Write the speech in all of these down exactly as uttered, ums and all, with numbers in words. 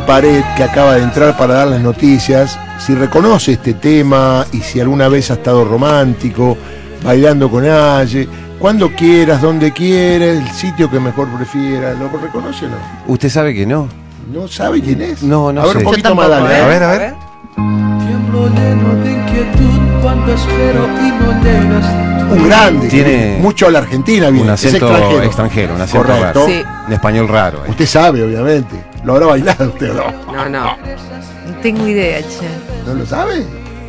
Pared, que acaba de entrar para dar las noticias, si reconoce este tema y si alguna vez ha estado romántico, bailando con alguien, cuando quieras, donde quieras, el sitio que mejor prefiera. ¿Lo reconoce o no? ¿Usted sabe que no? ¿No sabe quién es? No, no a ver, sé. un poquito tampoco, más, dale. ¿eh? A ver, a ver. Tiemblo lleno de inquietud cuando espero y no llegas. Un grande, Tiene mucho a la Argentina viene. Un Es acento extranjero. extranjero, un acento Correcto. raro. Sí. Un español raro. ¿eh? Usted sabe, obviamente. ¿Lo habrá bailado usted o no? No, no. No tengo idea, che. ¿No lo sabe?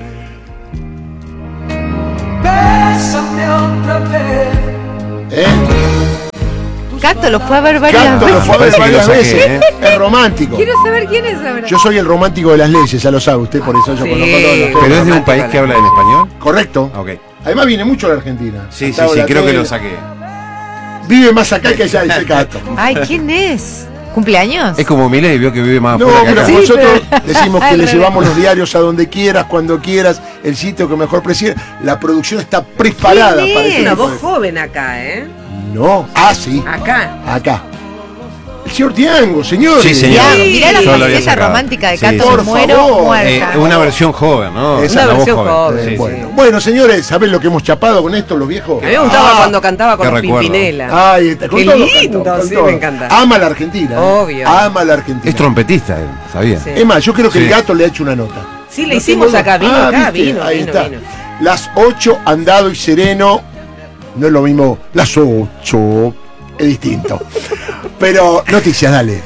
Bésame otra vez. ¿Eh? Cato lo fue a ver varias Canto lo veces. fue a ver Parece que lo varias saqué, veces. ¿eh? Es romántico. Quiero saber quién es ahora. Yo soy el romántico de las leyes, ya lo sabe usted, por eso yo Sí. conozco todos los ¿Pero es de un Romántico, país que la- habla en español? Correcto. Ok. Además viene mucho a la Argentina. Sí, sí, Hasta sí, ahora creo que tele. lo saqué. Vive más acá que allá, dice Cato. Ay, ¿quién es? ¿Cumpleaños? Es como Milei, vio que vive más No, afuera que pero acá. Sí, nosotros pero- decimos que Al le revés. llevamos los diarios a donde quieras, cuando quieras, el sitio que mejor prefieras. La producción está preparada ¿Quién para es? ese Una tipo voz de- joven acá, ¿eh? No, ah, sí, Acá. acá. El señor Tiango, señor. Sí, señor. Mirá, mirá la Yo lo había faceta sacado. romántica de Sí, Cato. sí. Por Muero favor. Eh, muerta. una versión joven, ¿no? Esa Una voz versión joven. Eh, Sí, bueno. sí. bueno, señores, ¿saben lo que hemos chapado con esto, los viejos? A mí me gustaba Ah, cuando cantaba con qué los recuerdo. Pimpinela. Ay, está, con Qué todo lindo, cantó, con sí, todo. me encanta. Ama a la Argentina. ¿eh? Obvio. Ama a la Argentina. Es trompetista, él, ¿sabía? Sí. Es más, yo creo que Sí. el gato le ha hecho una nota. Sí, le No hicimos tengo- acá, vino Ah, acá, ¿viste? vino, Ahí vino, está. vino. Las ocho, andado y sereno. No es lo mismo. Las ocho. Es distinto. Pero, noticias, dale.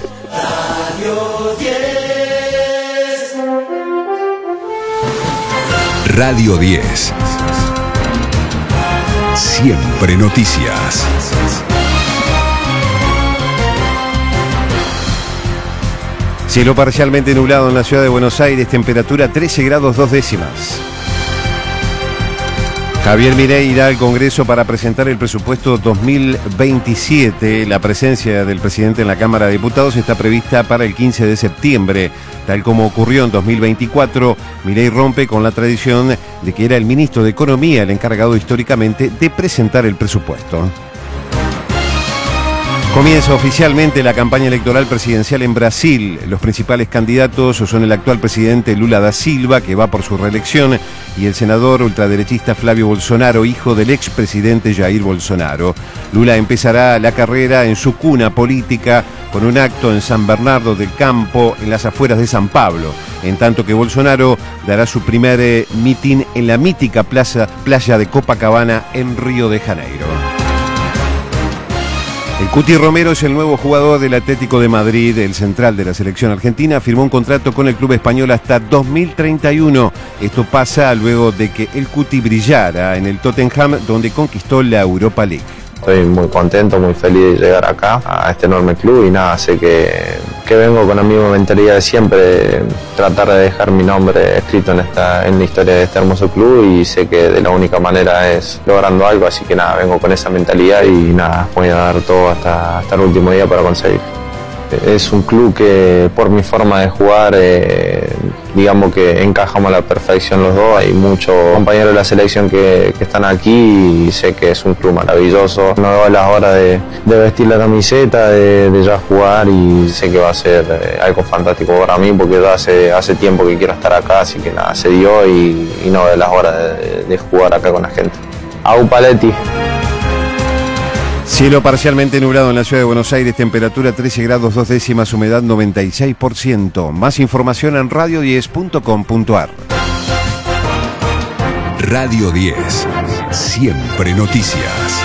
Radio diez. Siempre noticias. Cielo parcialmente nublado en la ciudad de Buenos Aires, temperatura trece grados dos décimas. Javier Milei irá al Congreso para presentar el presupuesto dos mil veintisiete. La presencia del presidente en la Cámara de Diputados está prevista para el quince de septiembre. Tal como ocurrió en dos mil veinticuatro, Milei rompe con la tradición de que era el ministro de Economía el encargado históricamente de presentar el presupuesto. Comienza oficialmente la campaña electoral presidencial en Brasil. Los principales candidatos son el actual presidente Lula da Silva, que va por su reelección, y el senador ultraderechista Flavio Bolsonaro, hijo del expresidente Jair Bolsonaro. Lula empezará la carrera en su cuna política con un acto en San Bernardo del Campo, en las afueras de San Pablo, en tanto que Bolsonaro dará su primer eh, mitin en la mítica plaza, playa de Copacabana en Río de Janeiro. El Cuti Romero es el nuevo jugador del Atlético de Madrid. El central de la selección argentina firmó un contrato con el club español hasta dos mil treinta y uno. Esto pasa luego de que el Cuti brillara en el Tottenham, donde conquistó la Europa League. Estoy muy contento, muy feliz de llegar acá, a este enorme club, y nada, sé que, que vengo con la misma mentalidad de siempre, de tratar de dejar mi nombre escrito en, esta, en la historia de este hermoso club, y sé que de la única manera es logrando algo, así que nada, vengo con esa mentalidad y nada, voy a dar todo hasta, hasta el último día para conseguir. Es un club que por mi forma de jugar, eh, digamos que encajamos a la perfección los dos. Hay muchos compañeros de la selección que, que están aquí y sé que es un club maravilloso. No veo la hora de, de vestir la camiseta, de, de ya jugar, y sé que va a ser eh, algo fantástico para mí, porque ya hace, hace tiempo que quiero estar acá, así que nada, se dio y, y no veo las horas de, de jugar acá con la gente. Au Paletti. Cielo parcialmente nublado en la ciudad de Buenos Aires, temperatura trece grados dos décimas, humedad noventa y seis por ciento. Más información en radio diez punto com punto ar. Radio diez. Siempre noticias.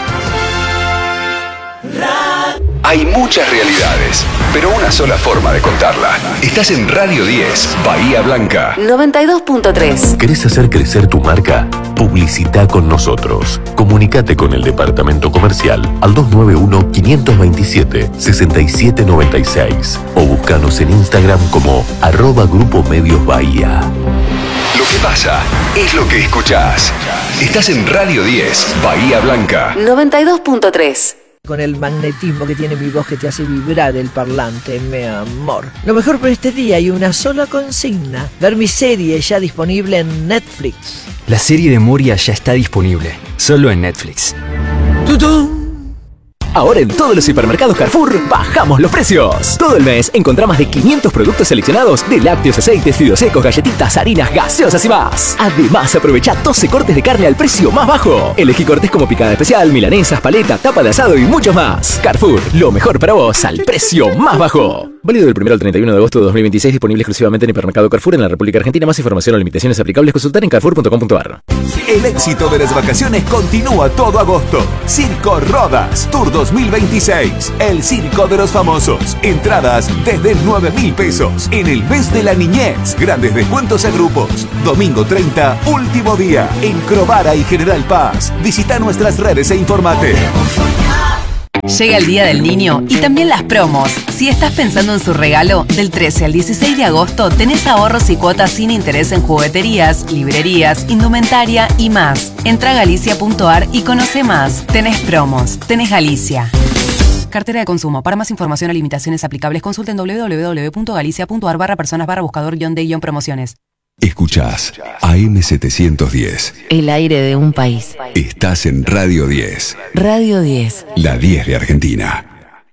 Hay muchas realidades, pero una sola forma de contarla. Estás en Radio diez, Bahía Blanca. noventa y dos punto tres. ¿Querés hacer crecer tu marca? Publicita con nosotros. Comunicate con el departamento comercial al dos nueve uno, cinco dos siete, seis siete nueve seis o búscanos en Instagram como arroba Grupo Medios Bahía. Lo que pasa es lo que escuchás. Estás en Radio diez, Bahía Blanca. noventa y dos punto tres. Con el magnetismo que tiene mi voz que te hace vibrar el parlante, mi amor. Lo mejor para este día hay una sola consigna. Ver mi serie ya disponible en Netflix. La serie de Moria ya está disponible, solo en Netflix. ¡Tutún! Ahora en todos los hipermercados Carrefour bajamos los precios. Todo el mes encontrá más de quinientos productos seleccionados de lácteos, aceites, fideos secos, galletitas, harinas, gaseosas y más. Además, aprovecha doce cortes de carne al precio más bajo. Elegí cortes como picada especial, milanesas, paleta, tapa de asado y muchos más. Carrefour, lo mejor para vos al precio más bajo. Válido del primero al treinta y uno de agosto de dos mil veintiséis, disponible exclusivamente en hipermercado Carrefour en la República Argentina. Más información o limitaciones aplicables consultar en carrefour punto com punto ar. El éxito de las vacaciones continúa todo agosto. Circo Rodas Tour dos mil veintiséis. El circo de los famosos. Entradas desde nueve mil pesos. En el mes de la niñez. Grandes descuentos a grupos. Domingo treinta, último día. En Crovara y General Paz. Visita nuestras redes e informate. Llega el Día del Niño y también las promos. Si estás pensando en su regalo, del trece al dieciséis de agosto tenés ahorros y cuotas sin interés en jugueterías, librerías, indumentaria y más. Entra a galicia punto ar y conoce más. Tenés promos, tenés Galicia. Cartera de consumo. Para más información o limitaciones aplicables, consulten doble u doble u doble u punto galicia punto ar barra personas barra buscador guión de guión promociones. Escuchás A M setecientos diez. El aire de un país. Estás en Radio diez. Radio diez. La diez de Argentina.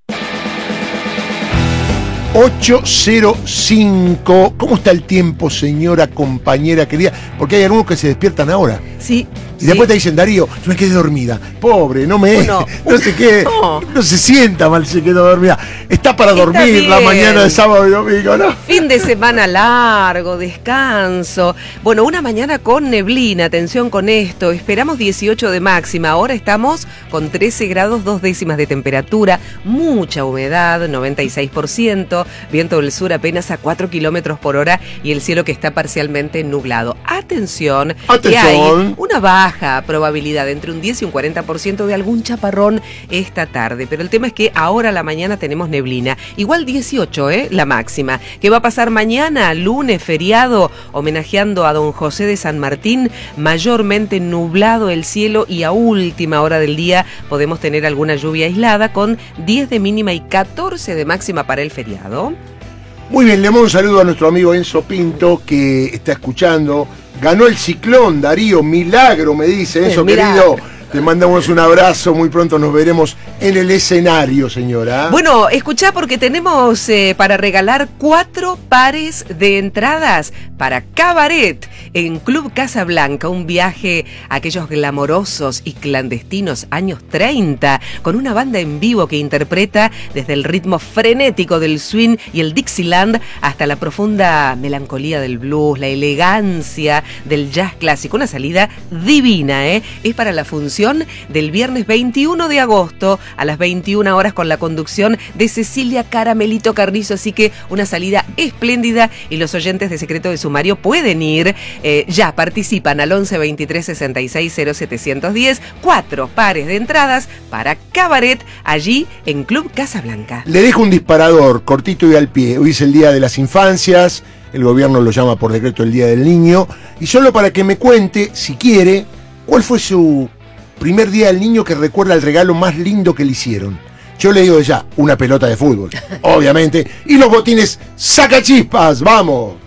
ocho cero cinco. ¿Cómo está el tiempo, señora compañera querida? Porque hay algunos que se despiertan ahora. Sí. Y después sí. te dicen, Darío, yo me quedé dormida. Pobre, no me... Uno, no se quede... no. no se sienta mal, se quedó dormida. Está para Está dormir bien. la mañana de sábado y domingo, ¿no? Fin de semana largo, descanso. Bueno, una mañana con neblina, atención con esto. Esperamos dieciocho de máxima. Ahora estamos con trece grados, dos décimas de temperatura. Mucha humedad, noventa y seis por ciento. Viento del sur apenas a cuatro kilómetros por hora. Y el cielo que está parcialmente nublado. Atención, Atención. que hay una baja probabilidad entre un diez y un cuarenta por ciento de algún chaparrón esta tarde. Pero el tema es que ahora a la mañana tenemos neblina. Igual dieciocho, ¿eh? La máxima. ¿Qué va a pasar mañana? Lunes, feriado, homenajeando a don José de San Martín. Mayormente nublado el cielo y a última hora del día podemos tener alguna lluvia aislada con diez de mínima y catorce de máxima para el feriado. Muy bien, le mando un saludo a nuestro amigo Enzo Pinto, que está escuchando. Ganó el ciclón, Darío, milagro, me dice Enzo, querido. Te mandamos un abrazo, muy pronto nos veremos en el escenario, señora. Bueno, escuchá porque tenemos eh, para regalar cuatro pares de entradas para Cabaret en Club Casablanca, un viaje a aquellos glamorosos y clandestinos años treinta, con una banda en vivo que interpreta desde el ritmo frenético del swing y el Dixieland hasta la profunda melancolía del blues, la elegancia del jazz clásico. Una salida divina, ¿eh? Es para la función del viernes veintiuno de agosto a las veintiuna horas con la conducción de Cecilia Caramelito Carrizo, así que una salida espléndida y los oyentes de Secreto de Sumario pueden ir, eh, ya participan al once veintitrés sesenta y seis cero setecientos diez, cuatro pares de entradas para Cabaret allí en Club Casablanca. Le dejo un disparador cortito y al pie. Hoy es el Día de las Infancias, el gobierno lo llama por decreto el Día del Niño, y solo para que me cuente, si quiere, cuál fue su primer día del niño que recuerda el regalo más lindo que le hicieron. Yo le digo ya, una pelota de fútbol, obviamente, y los botines sacachispas, ¡vamos!